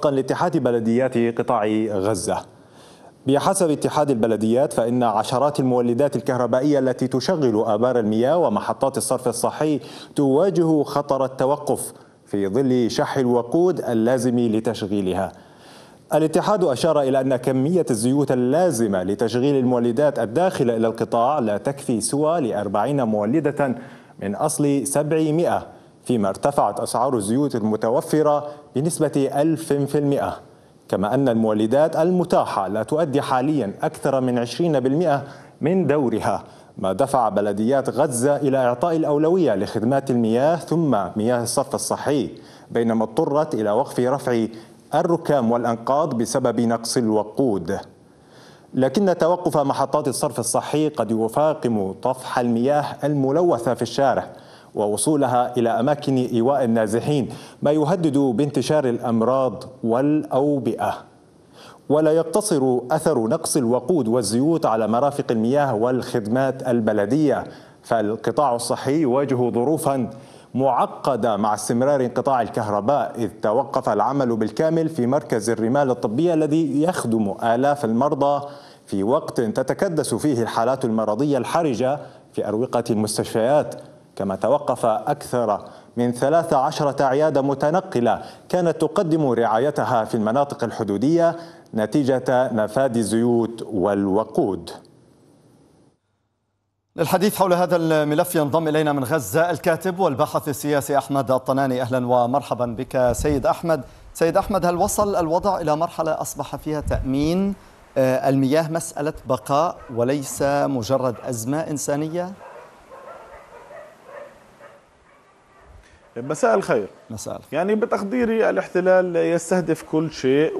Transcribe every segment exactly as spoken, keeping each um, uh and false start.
وفقا لاتحاد بلديات قطاع غزة. بحسب اتحاد البلديات فإن عشرات المولدات الكهربائية التي تشغل آبار المياه ومحطات الصرف الصحي تواجه خطر التوقف في ظل شح الوقود اللازم لتشغيلها. الاتحاد أشار إلى أن كمية الزيوت اللازمة لتشغيل المولدات الداخلة إلى القطاع لا تكفي سوى لأربعين مولدة من أصل سبعمائة، فيما ارتفعت أسعار الزيوت المتوفرة بنسبة ألف في المئة، كما أن المولدات المتاحة لا تؤدي حاليا أكثر من عشرين بالمئة من دورها، ما دفع بلديات غزة إلى إعطاء الأولوية لخدمات المياه ثم مياه الصرف الصحي، بينما اضطرت إلى وقف رفع الركام والأنقاض بسبب نقص الوقود. لكن توقف محطات الصرف الصحي قد يفاقم طفح المياه الملوثة في الشارع ووصولها إلى أماكن إيواء النازحين، ما يهدد بانتشار الأمراض والأوبئة. ولا يقتصر أثر نقص الوقود والزيوت على مرافق المياه والخدمات البلدية، فالقطاع الصحي يواجه ظروفا معقدة مع استمرار انقطاع الكهرباء، إذ توقف العمل بالكامل في مركز الرمال الطبية الذي يخدم آلاف المرضى في وقت تتكدس فيه الحالات المرضية الحرجة في أروقة المستشفيات. كما توقف أكثر من ثلاث عشرة عيادة متنقلة كانت تقدم رعايتها في المناطق الحدودية نتيجة نفاذ الزيوت والوقود. للحديث حول هذا الملف ينضم إلينا من غزة الكاتب والباحث السياسي أحمد الطناني. أهلا ومرحبا بك سيد أحمد. سيد أحمد، هل وصل الوضع إلى مرحلة أصبح فيها تأمين المياه مسألة بقاء وليس مجرد أزمة إنسانية؟ مساء الخير. مساء الخير. يعني بتقديري الاحتلال يستهدف كل شيء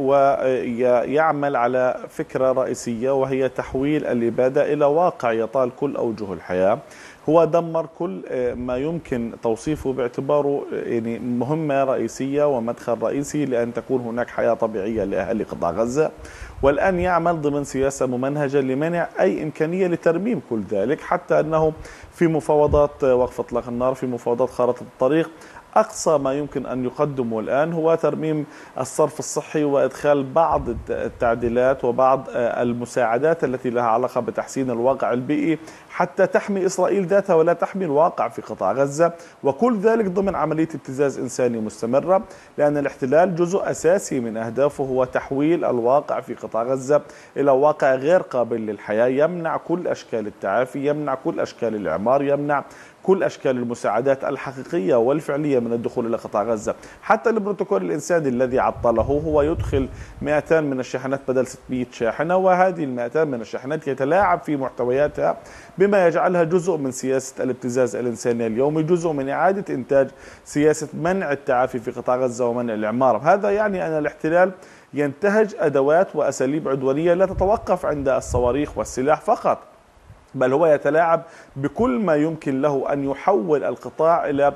ويعمل على فكرة رئيسية، وهي تحويل الإبادة إلى واقع يطال كل أوجه الحياة. هو دمر كل ما يمكن توصيفه باعتباره يعني مهمة رئيسية ومدخل رئيسي لأن تكون هناك حياة طبيعية لأهل قطاع غزة، والآن يعمل ضمن سياسة ممنهجة لمنع أي إمكانية لترميم كل ذلك، حتى أنه في مفاوضات وقف إطلاق النار، في مفاوضات خارطة الطريق، أقصى ما يمكن أن يقدمه الآن هو ترميم الصرف الصحي وإدخال بعض التعديلات وبعض المساعدات التي لها علاقة بتحسين الواقع البيئي حتى تحمي إسرائيل ذاتها ولا تحمي الواقع في قطاع غزة، وكل ذلك ضمن عملية ابتزاز إنساني مستمرة، لأن الاحتلال جزء أساسي من أهدافه هو تحويل الواقع في قطاع غزة إلى واقع غير قابل للحياة، يمنع كل أشكال التعافي، يمنع كل أشكال الإعمار، يمنع كل أشكال المساعدات الحقيقية والفعلية من الدخول إلى قطاع غزة. حتى البروتوكول الإنساني الذي عطله هو يدخل مئتين من الشاحنات بدل ستمئة شاحنة، وهذه المئتين من الشاحنات يتلاعب في محتوياتها بما يجعلها جزء من سياسة الابتزاز الإنساني اليومي، جزء من إعادة إنتاج سياسة منع التعافي في قطاع غزة ومنع الإعمار. هذا يعني أن الاحتلال ينتهج أدوات وأساليب عدوانية لا تتوقف عند الصواريخ والسلاح فقط، بل هو يتلاعب بكل ما يمكن له أن يحول القطاع إلى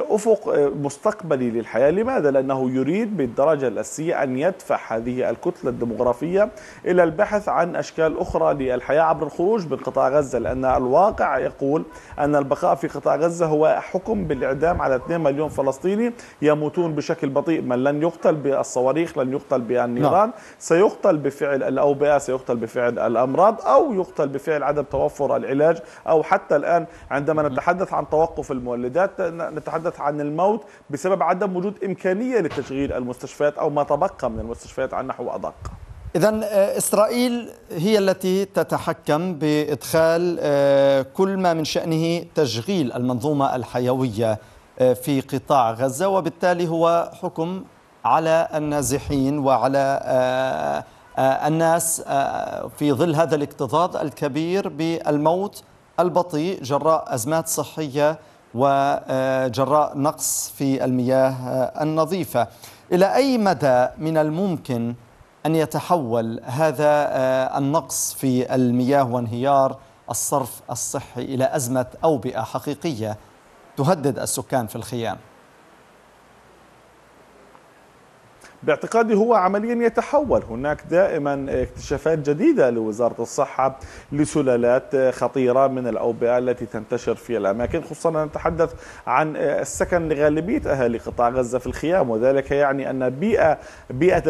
أفق مستقبلي للحياة. لماذا؟ لأنه يريد بالدرجة الأساسية أن يدفع هذه الكتلة الديمغرافية إلى البحث عن أشكال أخرى للحياة عبر الخروج من قطاع غزة، لأن الواقع يقول أن البقاء في قطاع غزة هو حكم بالإعدام على اثنين مليون فلسطيني يموتون بشكل بطيء، من لن يقتل بالصواريخ، لن يقتل بالنيران، سيقتل بفعل الأوبئة، سيقتل بفعل الأمراض، أو يقتل بفعل عدم توفر العلاج، أو حتى الآن عندما نتحدث عن توقف المولدات نتحدث عن الموت بسبب عدم وجود إمكانية لتشغيل المستشفيات أو ما تبقى من المستشفيات عن نحو أدق. إذن إسرائيل هي التي تتحكم بإدخال كل ما من شأنه تشغيل المنظومة الحيوية في قطاع غزة، وبالتالي هو حكم على النازحين وعلى الناس في ظل هذا الاكتظاظ الكبير بالموت البطيء جراء أزمات صحية وجراء نقص في المياه النظيفة. إلى أي مدى من الممكن أن يتحول هذا النقص في المياه وانهيار الصرف الصحي إلى أزمة أوبئة حقيقية تهدد السكان في الخيام؟ باعتقادي هو عمليا يتحول. هناك دائما اكتشافات جديدة لوزارة الصحة لسلالات خطيرة من الأوبئة التي تنتشر في الأماكن، خصوصا نتحدث عن السكن لغالبية أهالي قطاع غزة في الخيام، وذلك يعني أن بيئة بيئة